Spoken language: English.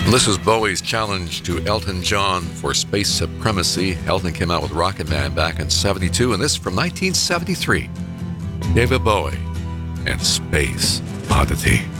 This is Bowie's challenge to Elton John for space supremacy. Elton came out with Rocket Man back in 72, and this from 1973. David Bowie and Space Oddity.